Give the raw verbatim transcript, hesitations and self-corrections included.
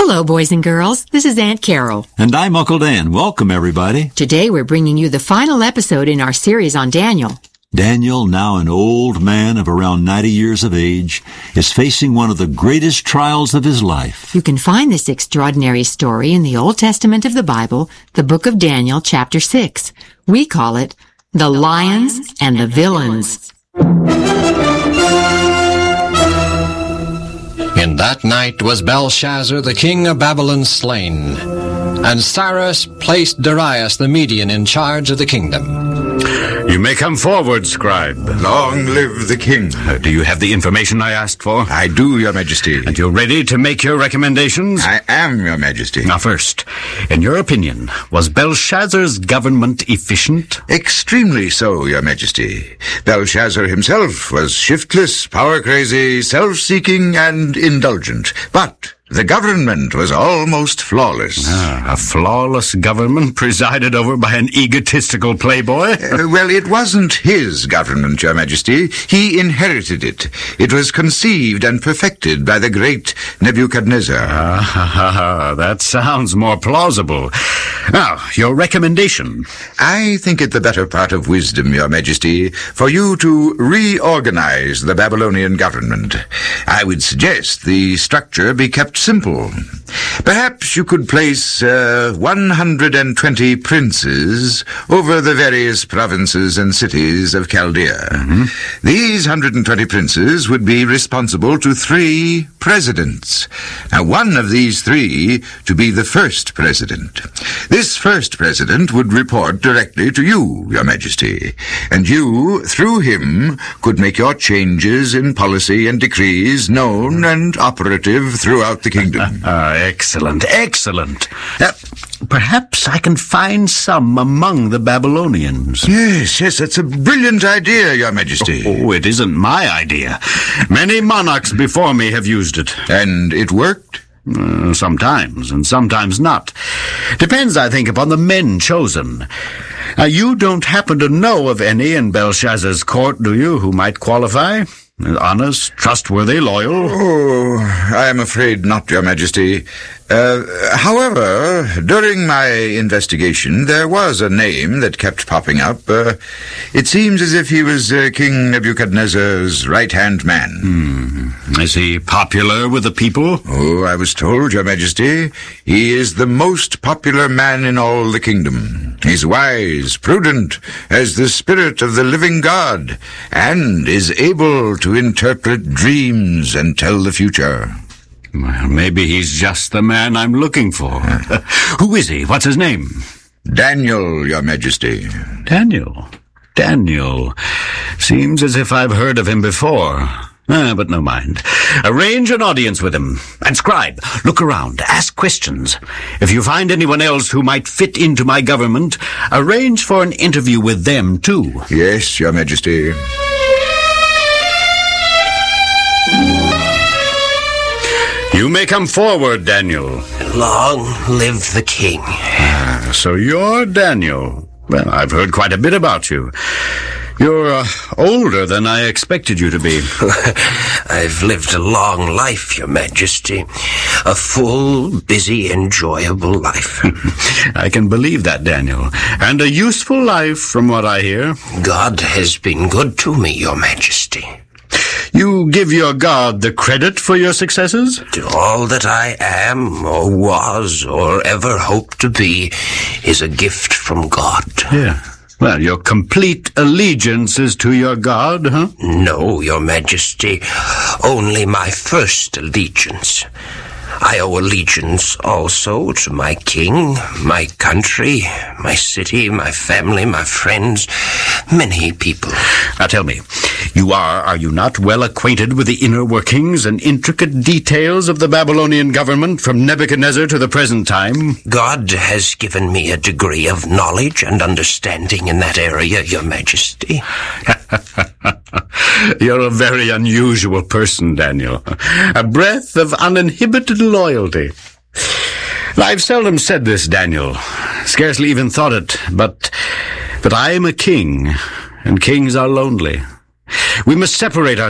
Hello, boys and girls. This is Aunt Carol. And I'm Uncle Dan. Welcome, everybody. Today we're bringing you the final episode in our series on Daniel. Daniel, now an old man of around ninety years of age, is facing one of the greatest trials of his life. You can find this extraordinary story in the Old Testament of the Bible, the book of Daniel, chapter six. We call it The Lions and the Villains. In that night was Belshazzar, the king of Babylon, slain, and Cyrus placed Darius the Median in charge of the kingdom. You may come forward, scribe. Long live the king. Uh, do you have the information I asked for? I do, your majesty. And you're ready to make your recommendations? I am, your majesty. Now first, in your opinion, was Belshazzar's government efficient? Extremely so, your majesty. Belshazzar himself was shiftless, power-crazy, self-seeking, and indulgent. But the government was almost flawless. Ah, a flawless government presided over by an egotistical playboy? uh, well, it wasn't his government, your majesty. He inherited it. It was conceived and perfected by the great Nebuchadnezzar. Ah, that sounds more plausible. Now, your recommendation. I think it the better part of wisdom, your majesty, for you to reorganize the Babylonian government. I would suggest the structure be kept simple. Perhaps you could place uh, one hundred twenty princes over the various provinces and cities of Chaldea. Mm-hmm. These one hundred twenty princes would be responsible to three presidents. Now, one of these three to be the first president. This first president would report directly to you, your majesty, and you, through him, could make your changes in policy and decrees known and operative throughout the kingdom. Ah, excellent, excellent. Uh, perhaps I can find some among the Babylonians. Yes, yes, that's a brilliant idea, your majesty. Oh, it isn't my idea. Many monarchs before me have used it. And it worked? Uh, sometimes, and sometimes not. Depends, I think, upon the men chosen. Now, you don't happen to know of any in Belshazzar's court, do you, who might qualify? Honest, trustworthy, loyal? Oh, I am afraid not, your majesty. Uh, however, during my investigation, there was a name that kept popping up. Uh, it seems as if he was uh, King Nebuchadnezzar's right-hand man. Hmm. Is he popular with the people? Oh, I was told, your majesty, he is the most popular man in all the kingdom. He's wise, prudent, has the spirit of the living God, and is able to interpret dreams and tell the future. Well, maybe he's just the man I'm looking for. Uh, who is he? What's his name? Daniel, your majesty. Daniel. Daniel. Seems as if I've heard of him before. Ah, but no mind. Arrange an audience with him. And scribe, look around, ask questions. If you find anyone else who might fit into my government, arrange for an interview with them, too. Yes, your majesty. You may come forward, Daniel. Long live the king. Ah, so you're Daniel. Well, I've heard quite a bit about you. You're uh, older than I expected you to be. I've lived a long life, your majesty. A full, busy, enjoyable life. I can believe that, Daniel. And a useful life, from what I hear. God has been good to me, your majesty. You give your God the credit for your successes? All that I am, or was, or ever hope to be, is a gift from God. Yeah. Well, your complete allegiance is to your God, huh? No, your majesty. Only my first allegiance. I owe allegiance also to my king, my country, my city, my family, my friends, many people. Now tell me, you are, are you not well acquainted with the inner workings and intricate details of the Babylonian government from Nebuchadnezzar to the present time? God has given me a degree of knowledge and understanding in that area, your majesty. You're a very unusual person, Daniel. A breath of uninhibited loyalty. I've seldom said this, Daniel. Scarcely even thought it, but, but I am a king, and kings are lonely. We must separate ourselves